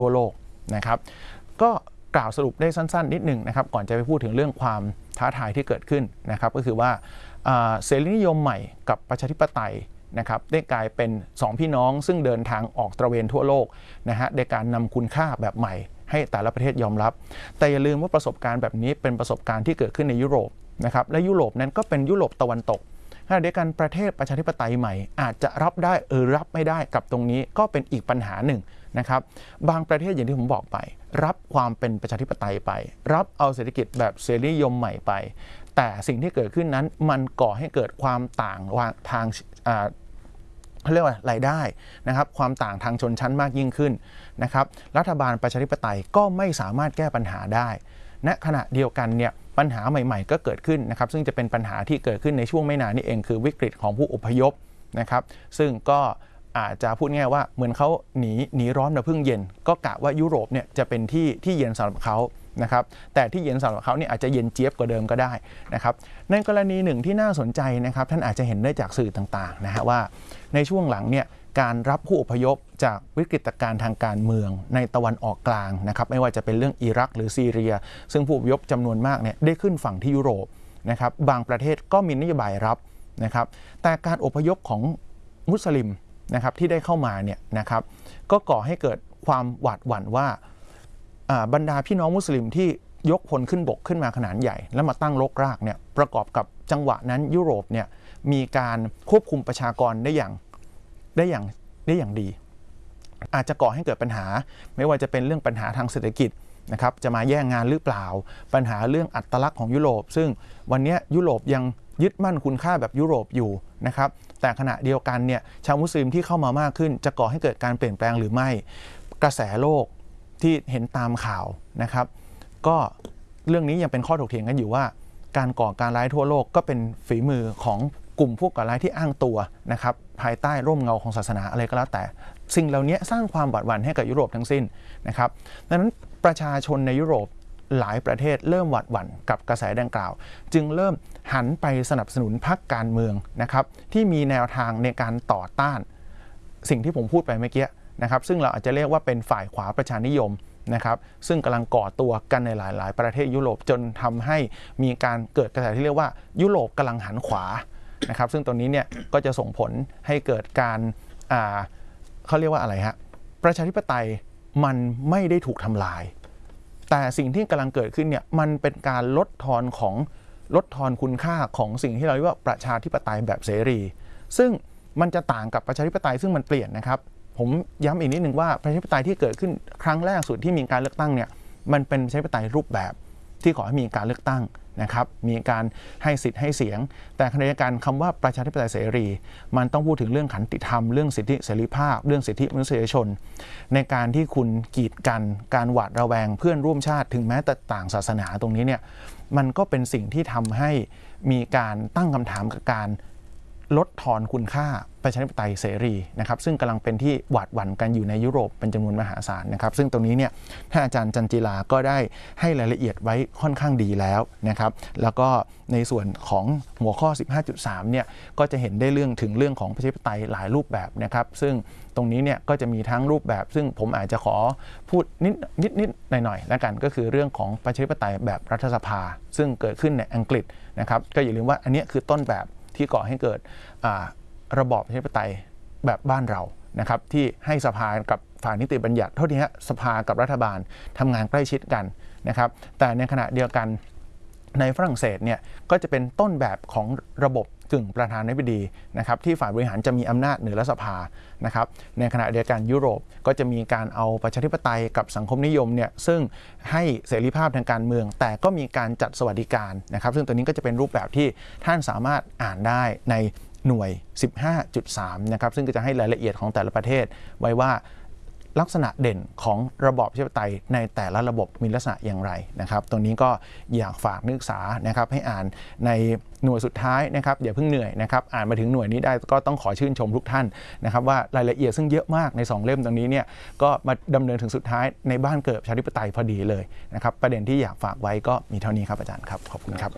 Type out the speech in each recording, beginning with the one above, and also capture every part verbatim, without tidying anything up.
ทั่วโลกนะครับก็กล่าวสรุปได้สั้นๆนิดหนึ่งนะครับก่อนจะไปพูดถึงเรื่องความท้าทายที่เกิดขึ้นนะครับก็คือว่าเสรีนิยมใหม่กับประชาธิปไตยนะครับได้กลายเป็นสองพี่น้องซึ่งเดินทางออกตระเวนทั่วโลกนะฮะในการนำคุณค่าแบบใหม่ให้แต่ละประเทศยอมรับแต่อย่าลืมว่าประสบการณ์แบบนี้เป็นประสบการณ์ที่เกิดขึ้นในยุโรปนะครับและยุโรปนั้นก็เป็นยุโรปตะวันตกขณะเดียวกันประเทศประชาธิปไตยใหม่อาจจะรับได้หรือรับไม่ได้กับตรงนี้ก็เป็นอีกปัญหาหนึ่งนะครับบางประเทศอย่างที่ผมบอกไปรับความเป็นประชาธิปไตยไปรับเอาเศรษฐกิจแบบเสรีนิยมใหม่ไปแต่สิ่งที่เกิดขึ้นนั้นมันก่อให้เกิดความต่างทางเขาเรียกว่ารายได้นะครับความต่างทางชนชั้นมากยิ่งขึ้นนะครับรัฐบาลประชาธิปไตยก็ไม่สามารถแก้ปัญหาได้ณขณะเดียวกันเนี่ยปัญหาใหม่ๆก็เกิดขึ้นนะครับซึ่งจะเป็นปัญหาที่เกิดขึ้นในช่วงไม่นานนี้เองคือวิกฤตของผู้อพยพนะครับซึ่งก็อาจจะพูดง่ายว่าเหมือนเขาหนีหนีร้อนมาพึ่งเย็นก็กะว่ายุโรปเนี่ยจะเป็นที่ที่เย็นสำหรับเขานะครับแต่ที่เย็นสำหรับเขาเนี่ยอาจจะเย็นเจี๊ยบกว่าเดิมก็ได้นะครับในกรณีหนึ่งที่น่าสนใจนะครับท่านอาจจะเห็นได้จากสื่อต่างๆนะฮะว่าในช่วงหลังเนี่ยการรับผู้อพยพจากวิกฤตการณ์ทางการเมืองในตะวันออกกลางนะครับไม่ว่าจะเป็นเรื่องอิรักหรือซีเรียซึ่งผู้อพยพจำนวนมากเนี่ยได้ขึ้นฝั่งที่ยุโรปนะครับบางประเทศก็มีนโยบายรับนะครับแต่การอพยพของมุสลิมนะครับที่ได้เข้ามาเนี่ยนะครับก็ก่อให้เกิดความหวาดหวั่นว่าบรรดาพี่น้องมุสลิมที่ยกพลขึ้นบกขึ้นมาขนาดใหญ่แล้วมาตั้งรกรากเนี่ยประกอบกับจังหวะนั้นยุโรปเนี่ยมีการควบคุมประชากรได้อย่างได้อย่างได้อย่างดีอาจจะก่อให้เกิดปัญหาไม่ว่าจะเป็นเรื่องปัญหาทางเศรษฐกิจนะครับจะมาแย่งงานหรือเปล่าปัญหาเรื่องอัตลักษณ์ของยุโรปซึ่งวันนี้ยุโรปยังยึดมั่นคุณค่าแบบยุโรปอยู่นะครับแต่ขณะเดียวกันเนี่ยชาวมุสลิมที่เข้ามามากขึ้นจะก่อให้เกิดการเปลี่ยนแปลงหรือไม่กระแสโลกที่เห็นตามข่าวนะครับก็เรื่องนี้ยังเป็นข้อถกเถียงกันอยู่ว่าการก่อการร้ายทั่วโลกก็เป็นฝีมือของกลุ่มพวกก่อร้ายที่อ้างตัวนะครับภายใต้ร่มเงาของศาสนาอะไรก็แล้วแต่สิ่งเหล่านี้สร้างความหวาดหวั่นให้กับยุโรปทั้งสิ้นนะครับดังนั้นประชาชนในยุโรปหลายประเทศเริ่มหวาดหวั่นกับกระแสดังกล่าวจึงเริ่มหันไปสนับสนุนพรรคการเมืองนะครับที่มีแนวทางในการต่อต้านสิ่งที่ผมพูดไปเมื่อกี้นะครับซึ่งเราอาจจะเรียกว่าเป็นฝ่ายขวาประชานิยมนะครับซึ่งกำลังก่อตัวกันในหลายๆประเทศยุโรปจนทำให้มีการเกิดกระแสที่เรียกว่ายุโรปกำลังหันขวานะครับซึ่งตรงนี้เนี่ยก็จะส่งผลให้เกิดการอ่าเขาเรียกว่าอะไรฮะประชาธิปไตยมันไม่ได้ถูกทำลายแต่สิ่งที่กำลังเกิดขึ้นเนี่ยมันเป็นการลดทอนของลดทอนคุณค่าของสิ่งที่เราเรียกว่าประชาธิปไตยแบบเสรีซึ่งมันจะต่างกับประชาธิปไตยซึ่งมันเปลี่ยนนะครับผมย้ำอีกนิดนึงว่าประชาธิปไตยที่เกิดขึ้นครั้งแรกสุดที่มีการเลือกตั้งเนี่ยมันเป็นประชาธิปไตยรูปแบบที่ขอให้มีการเลือกตั้งนะครับมีการให้สิทธิ์ให้เสียงแต่ขณะเดียวกันคำว่าประชาธิปไตยเสรีมันต้องพูดถึงเรื่องขันติธรรมเรื่องสิทธิเสรีภาพเรื่องสิทธิมนุษยชนในการที่คุณกีดกันการหวาดระแวงเพื่อนร่วมชาติถึงแม้แต่ต่างศาสนาตรงนี้เนี่ยมันก็เป็นสิ่งที่ทำให้มีการตั้งคำถามกับการลดทอนคุณค่าประชาธิปไตยเสรีนะครับซึ่งกำลังเป็นที่หวาดหวั่นกันอยู่ในยุโรปเป็นจำนวนมหาศาลนะครับซึ่งตรงนี้เนี่ยท่านอาจารย์จันจิลาก็ได้ให้รายละเอียดไว้ค่อนข้างดีแล้วนะครับแล้วก็ในส่วนของหัวข้อ สิบห้าจุดสาม เนี่ยก็จะเห็นได้เรื่องถึงเรื่องของประชาธิปไตยหลายรูปแบบนะครับซึ่งตรงนี้เนี่ยก็จะมีทั้งรูปแบบซึ่งผมอาจจะขอพูดนิดนิดนิดหน่อยหน่อยแล้วกันก็คือเรื่องของประชาธิปไตยแบบรัฐสภาซึ่งเกิดขึ้นในอังกฤษนะครับก็อย่าลืมว่าอันนี้คือต้นแบบที่ก่อให้เกิดระบอบประชาธิปไตยแบบบ้านเรานะครับที่ให้สภากับฝ่ายนิติบัญญัติเท่าที่ฮะสภากับรัฐบาลทำงานใกล้ชิดกันนะครับแต่ในขณะเดียวกันในฝรั่งเศสเนี่ยก็จะเป็นต้นแบบของระบบกึ่งประธานาธิบดีนะครับที่ฝ่ายบริหารจะมีอำนาจเหนือรัฐสภานะครับในขณะเดียวกันยุโรปก็จะมีการเอาประชาธิปไตยกับสังคมนิยมเนี่ยซึ่งให้เสรีภาพทางการเมืองแต่ก็มีการจัดสวัสดิการนะครับซึ่งตัวนี้ก็จะเป็นรูปแบบที่ท่านสามารถอ่านได้ในหน่วย สิบห้าจุดสาม นะครับซึ่งก็จะให้รายละเอียดของแต่ละประเทศไว้ว่าลักษณะเด่นของระบอบประชาธิปไตยในแต่ละระบบมีลักษณะอย่างไรนะครับตรงนี้ก็อยากฝากนักศึกษานะครับให้อ่านในหน่วยสุดท้ายนะครับอย่าเพิ่งเหนื่อยนะครับอ่านมาถึงหน่วยนี้ได้ก็ต้องขอชื่นชมทุกท่านนะครับว่ารายละเอียดซึ่งเยอะมากในสองเล่มตรงนี้เนี่ยก็มาดำเนินถึงสุดท้ายในบ้านเกิดประชาธิปไตยพอดีเลยนะครับประเด็นที่อยากฝากไว้ก็มีเท่านี้ครับอาจารย์ครับขอบคุณครับ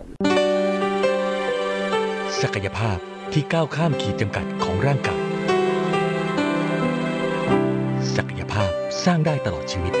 ศักยภาพที่ก้าวข้ามขีดจำกัดของร่างกายศักยภาพสร้างได้ตลอดชีวิต